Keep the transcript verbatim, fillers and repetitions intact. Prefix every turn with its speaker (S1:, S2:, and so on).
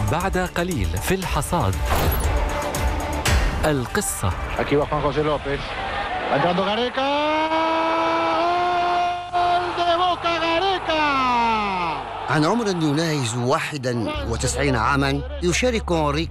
S1: بعد قليل في الحصاد. القصة.
S2: Aquí va Juan José López. Entrando Gareca. ¡Gol de Boca Gareca!
S3: عن عمر يناهز واحد وتسعين عاما يشارك